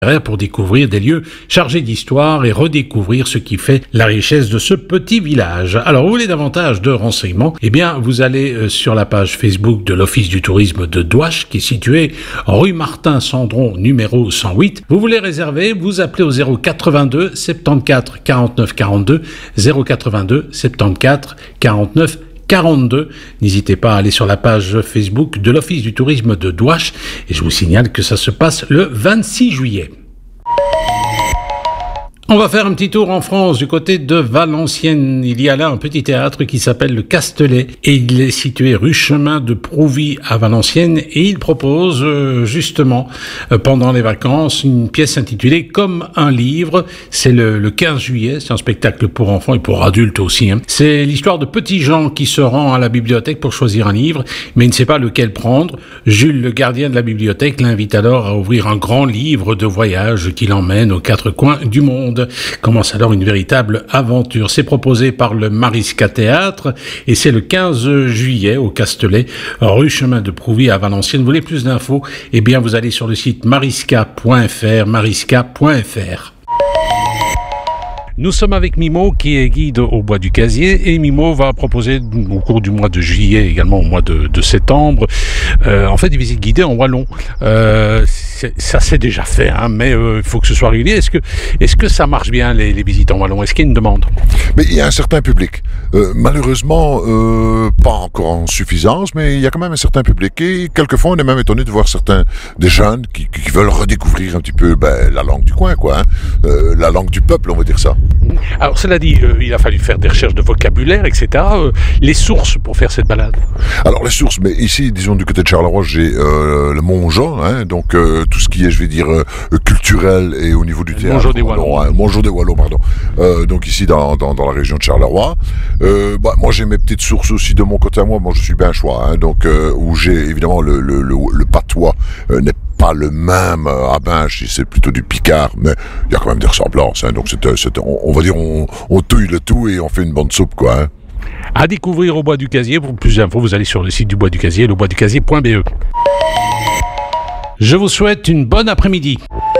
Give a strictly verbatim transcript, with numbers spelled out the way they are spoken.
pour découvrir des lieux chargés d'histoire et redécouvrir ce qui fait la richesse de ce petit village. Alors, vous voulez davantage de renseignements? Eh bien, vous allez sur la page Facebook de l'Office du tourisme de Douache, qui est située rue Martin Sandron, numéro cent huit. Vous voulez réserver, vous appelez au zéro quatre-vingt-deux soixante-quatorze quarante-neuf quarante-deux, zéro quatre-vingt-deux soixante-quatorze quarante-neuf quarante-deux. N'hésitez pas à aller sur la page Facebook de l'Office du tourisme de Douache et je vous signale que ça se passe le vingt-six juillet. On va faire un petit tour en France du côté de Valenciennes. Il y a là un petit théâtre qui s'appelle le Castelet et il est situé rue Chemin de Prouvy à Valenciennes et il propose euh, justement euh, pendant les vacances une pièce intitulée Comme un livre. C'est le, le quinze juillet, c'est un spectacle pour enfants et pour adultes aussi. Hein. C'est l'histoire de petit Jean qui se rend à la bibliothèque pour choisir un livre mais il ne sait pas lequel prendre. Jules, le gardien de la bibliothèque, l'invite alors à ouvrir un grand livre de voyage qui l'emmène aux quatre coins du monde. Commence alors une véritable aventure. C'est proposé par le Mariska Théâtre et c'est le quinze juillet au Castelet, rue Chemin de Prouvy à Valenciennes. Vous voulez plus d'infos? Eh bien, vous allez sur le site mariska point f r, mariska point f r. Nous sommes avec Mimo qui est guide au Bois du Casier et Mimo va proposer au cours du mois de juillet, également au mois de, de septembre, euh, en fait des visites guidées en wallon. Euh, ça c'est déjà fait, hein, mais il euh, faut que ce soit régulier. Est-ce que, est-ce que ça marche bien les, les visites en wallon? Est-ce qu'il y a une demande? Mais il y a un certain public. Euh, malheureusement, euh, pas encore en suffisance, mais il y a quand même un certain public. Et quelquefois, on est même étonné de voir certains des jeunes qui, qui veulent redécouvrir un petit peu ben, la langue du coin, quoi, hein, euh, la langue du peuple, on va dire ça. Alors cela dit, euh, il a fallu faire des recherches de vocabulaire, et cetera. Euh, les sources pour faire cette balade? Alors les sources, mais ici, disons du côté de Charleroi, j'ai euh, le Montjean, hein, donc euh, tout ce qui est, je vais dire, euh, culturel et au niveau du théâtre. Montjean des Wallons. Hein, Montjean des Wallons, pardon. Euh, donc ici, dans, dans, dans la région de Charleroi. Euh, bah, moi, j'ai mes petites sources aussi de mon côté à moi. Moi, je suis bien choix, hein, donc euh, où j'ai évidemment le, le, le, le patois euh, n'est pas le même à Binche, c'est plutôt du Picard, mais il y a quand même des ressemblances. Hein, donc c'est, c'est, on, on va dire, on, on touille le tout et on fait une bonne soupe, quoi. Hein. À découvrir au Bois du Casier. Pour plus d'infos, vous allez sur le site du Bois du Casier, le bois du casier point b e. Je vous souhaite une bonne après-midi.